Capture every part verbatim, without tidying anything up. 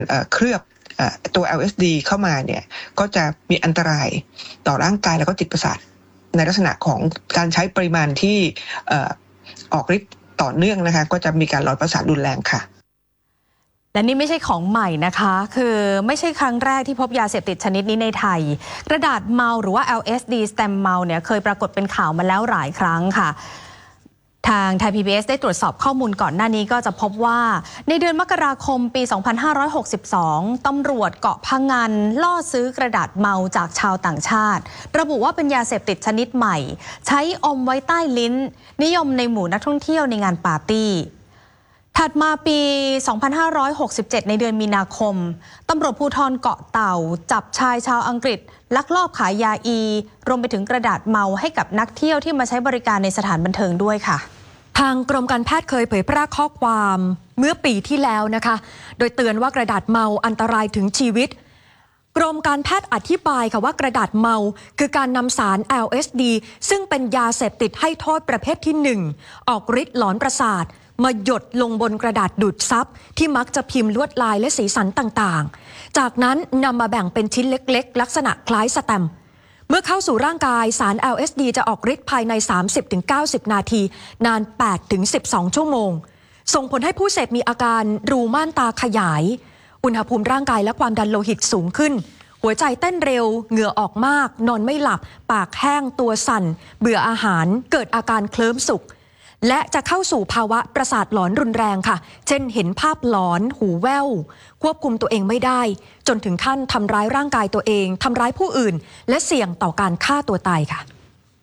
เคลือบตัว แอล เอส ดี เข้ามาเนี่ยก็จะมีอันตรายต่อร่างกายแล้วก็จิตประสาทในลักษณะของการใช้ปริมาณที่ออกฤทธิ์ต่อเนื่องนะคะก็จะมีการหลอนประสาทรุนแรงค่ะและนี่ไม่ใช่ของใหม่นะคะคือไม่ใช่ครั้งแรกที่พบยาเสพติดชนิดนี้ในไทยกระดาษเมาหรือว่า แอล เอส ดี stem เมาเนี่ยเคยปรากฏเป็นข่าวมาแล้วหลายครั้งค่ะทางไทย พี บี เอส ได้ตรวจสอบข้อมูลก่อนหน้านี้ก็จะพบว่าในเดือนมกราคมปี สองพันห้าร้อยหกสิบสอง ตำรวจเกาะพะงันล่อซื้อกระดาษเมาจากชาวต่างชาติระบุว่าเป็นยาเสพติดชนิดใหม่ใช้อมไว้ใต้ลิ้นนิยมในหมู่นักท่องเที่ยวในงานปาร์ตี้ถัดมาปี สองพันห้าร้อยหกสิบเจ็ด ในเดือนมีนาคมตำรวจภูธรเกาะเต่าจับชายชาวอังกฤษลักลอบขายยาอีรวมไปถึงกระดาษเมาให้กับนักเที่ยวที่มาใช้บริการในสถานบันเทิงด้วยค่ะทางกรมการแพทย์เคยเผยแพร่ข้อความเมื่อปีที่แล้วนะคะโดยเตือนว่ากระดาษเมาอันตรายถึงชีวิตกรมการแพทย์อธิบายค่ะว่ากระดาษเมาคือการนำสาร แอล เอส ดี ซึ่งเป็นยาเสพติดให้โทษประเภทที่หนึ่งออกฤทธิ์หลอนประสาทมาหยดลงบนกระดาษดูดซับที่มักจะพิมพ์ลวดลายและสีสันต่างๆจากนั้นนำมาแบ่งเป็นชิ้นเล็กๆลักษณะคล้ายสแตมป์เมื่อเข้าสู่ร่างกายสาร แอล เอส ดี จะออกฤทธิ์ภายใน สามสิบถึงเก้าสิบ นาทีนาน แปดถึงสิบสอง ชั่วโมงส่งผลให้ผู้เสพมีอาการรูม่านตาขยายอุณหภูมิร่างกายและความดันโลหิตสูงขึ้นหัวใจเต้นเร็วเหงื่อออกมากนอนไม่หลับปากแห้งตัวสั่นเบื่ออาหารเกิดอาการเคลิ้มสุขและจะเข้าสู่ภาวะประสาทหลอนรุนแรงค่ะเช่นเห็นภาพหลอนหูแว่วควบคุมตัวเองไม่ได้จนถึงขั้นทำร้ายร่างกายตัวเองทำร้ายผู้อื่นและเสี่ยงต่อการฆ่าตัวตายค่ะ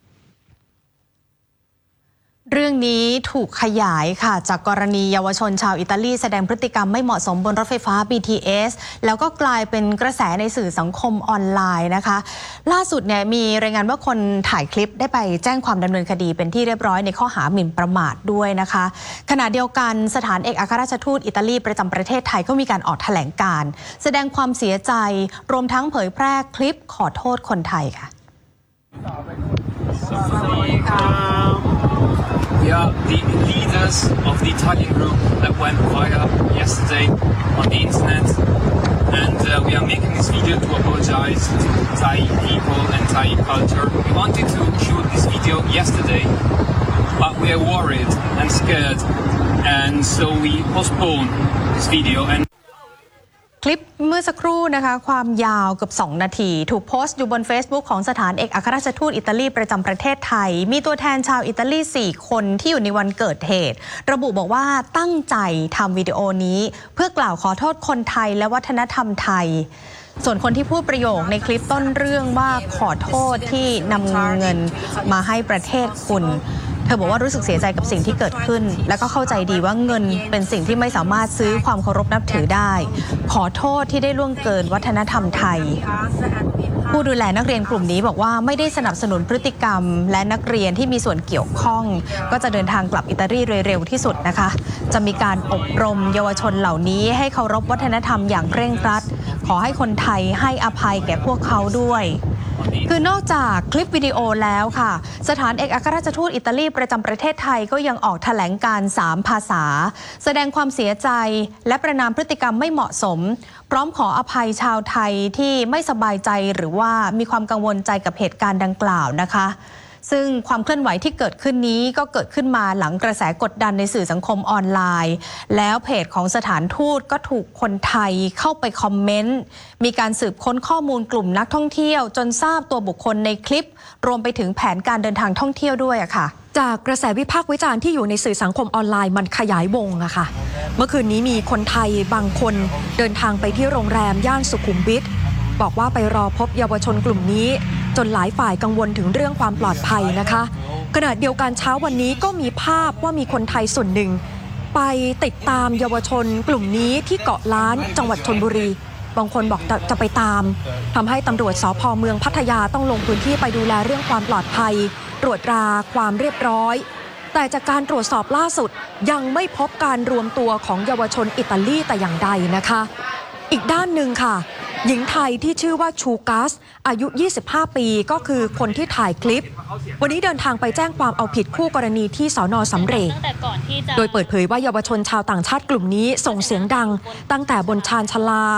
เรื่องนี้ถูกขยายค่ะจากกรณีเยาวชนชาวอิตาลีแสดงพฤติกรรมไม่เหมาะสมบนรถไฟฟ้า บี ที เอส แล้วก็กลายเป็นกระแสในสื่อสังคมออนไลน์นะคะล่าสุดเนี่ยมีรายงานว่าคนถ่ายคลิปได้ไปแจ้งความดำเนินคดีเป็นที่เรียบร้อยในข้อหาหมิ่นประมาทด้วยนะคะขณะเดียวกันสถานเอกอัครราชทูตอิตาลีประจำประเทศไทยก็มีการออกแถลงการณ์แสดงความเสียใจรวมทั้งเผยแพร่คลิปขอโทษคนไทยค่ะ We are the leaders of the Italian group that went viral yesterday on the internet, and uh, we are making this video to apologize to Thai people and Thai culture. We wanted to shoot this video yesterday, but we are worried and scared, and so we postponed this video. And คลิปเมื่อสักครู่นะคะความยาวเกือบสองนาทีถูกโพสต์อยู่บน Facebook ของสถานเอกอัครราชทูตอิตาลีประจำประเทศไทยมีตัวแทนชาวอิตาลีสี่คนที่อยู่ในวันเกิดเหตุระบุบอกว่าตั้งใจทำวิดีโอนี้เพื่อกล่าวขอโทษคนไทยและวัฒนธรรมไทยส่วนคนที่พูดประโยคในคลิปต้นเรื่องว่าขอโทษที่นำเงินมาให้ประเทศคุณเธอบอกว่ารู้สึกเสียใจกับสิ่งที่เกิดขึ้นและก็เข้าใจดีว่าเงินเป็นสิ่งที่ไม่สามารถซื้อความเคารพนับถือได้ขอโทษที่ได้ล่วงเกินวัฒนธรรมไทยผู้ดูแลนักเรียนกลุ่มนี้บอกว่าไม่ได้สนับสนุนพฤติกรรมและนักเรียนที่มีส่วนเกี่ยวข้องก็จะเดินทางกลับอิตาลีโดยเร็วที่สุดนะคะจะมีการอบรมเยาวชนเหล่านี้ให้เคารพวัฒนธรรมอย่างเคร่งครัดขอให้คนไทยให้อภัยแก่พวกเขาด้วยคือนอกจากคลิปวิดีโอแล้วค่ะสถานเอกอัครราชทูตอิตาลีประจำประเทศไทยก็ยังออกแถลงการสามภาษาแสดงความเสียใจและประณามพฤติกรรมไม่เหมาะสมพร้อมขออภัยชาวไทยที่ไม่สบายใจหรือว่ามีความกังวลใจกับเหตุการณ์ดังกล่าวนะคะซึ่งความเคลื่อนไหวที่เกิดขึ้นนี้ก็เกิดขึ้นมาหลังกระแสกดดันในสื่อสังคมออนไลน์แล้วเพจของสถานทูตก็ถูกคนไทยเข้าไปคอมเมนต์มีการสืบค้นข้อมูลกลุ่มนักท่องเที่ยวจนทราบตัวบุคคลในคลิปรวมไปถึงแผนการเดินทางท่องเที่ยวด้วยอะค่ะจากกระแสวิพากษ์วิจารณ์ที่อยู่ในสื่อสังคมออนไลน์มันขยายวงอะค่ะเมื่อคืนนี้มีคนไทยบางคนเดินทางไปที่โรงแรมย่านสุขุมวิทบอกว่าไปรอพบเยาวชนกลุ่มนี้จนหลายฝ่ายกังวลถึงเรื่องความปลอดภัยนะคะขณะเดียวกันเช้าวันนี้ก็มีภาพว่ามีคนไทยส่วนหนึ่งไปติดตามเยาวชนกลุ่มนี้ที่เกาะล้านจังหวัดชลบุรีบางคนบอกจะไปตามทำให้ตำรวจสภ.เมืองพัทยาต้องลงพื้นที่ไปดูแลเรื่องความปลอดภัยตรวจราความเรียบร้อยแต่จากการตรวจสอบล่าสุดยังไม่พบการรวมตัวของเยาวชนอิตาลีแต่อย่างใดนะคะอีกด้านหนึ่งค่ะหญิงไทยที่ชื่อว่าชูกัสอายุ ยี่สิบห้า ปีก็คือคนที่ถ่ายคลิปวันนี้เดินทางไปแจ้งความเอาผิดคู่กรณีที่สน.สำเร็จโดยเปิดเผยว่าเยาวชนชาวต่างชาติกลุ่มนี้ส่งเสียงดังตั้งแต่บนชานชาลา